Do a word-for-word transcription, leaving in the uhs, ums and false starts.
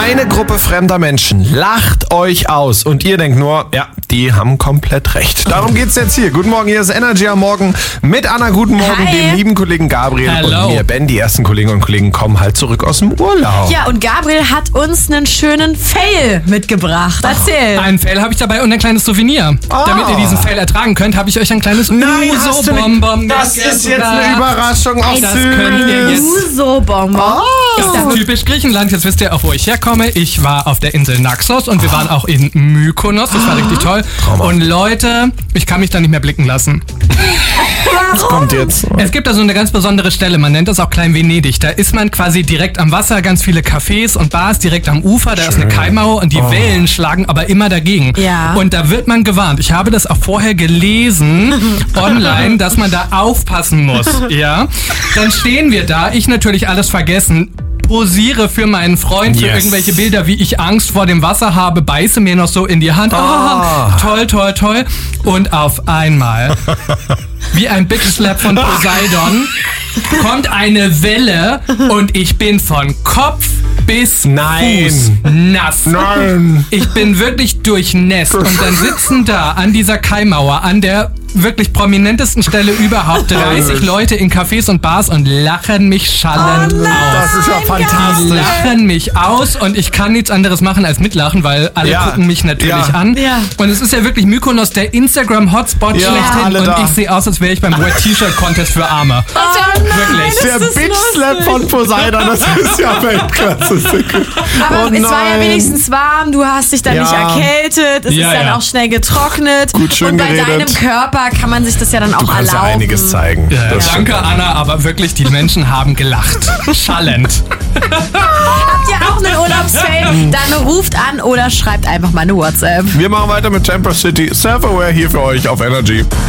Eine Gruppe fremder Menschen lacht euch aus und ihr denkt nur, ja, die haben komplett recht. Darum geht's jetzt hier. Guten Morgen, hier ist Energy am Morgen mit Anna, guten Morgen, Hi. dem lieben Kollegen Gabriel Hello. und mir, Ben. Die ersten Kolleginnen und Kollegen kommen halt zurück aus dem Urlaub. Ja, und Gabriel hat uns einen schönen Fail mitgebracht. Erzähl. Einen Fail habe ich dabei und ein kleines Souvenir. Oh. Damit ihr diesen Fail ertragen könnt, habe ich euch ein kleines Nein, hast du nicht. Uso-Bonbon Das ist jetzt eine mitgebracht. Überraschung. Auch Das süß. könnt ihr jetzt. Uso-Bonbon. Das ist typisch Griechenland. Jetzt wisst ihr auch, wo ich herkomme. Ich war auf der Insel Naxos und wir waren auch in Mykonos. Das war richtig toll. Und Leute, ich kann mich da nicht mehr blicken lassen. Was kommt jetzt? Es gibt da so eine ganz besondere Stelle, man nennt das auch Klein Venedig. Da ist man quasi direkt am Wasser, ganz viele Cafés und Bars direkt am Ufer. Da ist eine Kaimauer und die Wellen schlagen aber immer dagegen. Ja. Und da wird man gewarnt. Ich habe das auch vorher gelesen online, dass man da aufpassen muss. Ja. Dann stehen wir da, ich natürlich alles vergessen. Posiere für meinen Freund für Yes. irgendwelche Bilder, wie ich Angst vor dem Wasser habe, beiße mir noch so in die Hand. Ah, toll, toll, toll. Und auf einmal, wie ein Big Slap von Poseidon, kommt eine Welle und ich bin von Kopf bis Nein. Fuß nass. Nein. Ich bin wirklich durchnässt und dann sitzen da an dieser Kaimauer, an der wirklich prominentesten Stelle überhaupt dreißig Leute in Cafés und Bars und lachen mich schallend aus. Das ist ja Die fantastisch. lachen mich aus und ich kann nichts anderes machen als mitlachen, weil alle Ja. gucken mich natürlich Ja. an. Ja. Und es ist ja wirklich Mykonos, der Instagram-Hotspot Ja, schlechthin alle und da. ich sehe aus, als wäre ich beim Wet T-Shirt Contest für Arme. Oh, Wirklich. Der das ist Big lustig. Slap von Poseidon, das ist ja Weltklasse. Aber Oh es war ja nein. wenigstens warm, du hast dich dann Ja. nicht erkältet, es Ja, ist dann ja. auch schnell getrocknet. Gut, schön und bei geredet. deinem Körper kann man sich das ja dann auch Du kannst ja erlauben. einiges zeigen. Ja, Das danke, stimmt. Anna, aber wirklich, die Menschen haben gelacht. Schallend. Habt ihr auch einen Urlaubsfail? Dann ruft an oder schreibt einfach mal eine WhatsApp. Wir machen weiter mit Temper City. Self-Aware hier für euch auf Energy.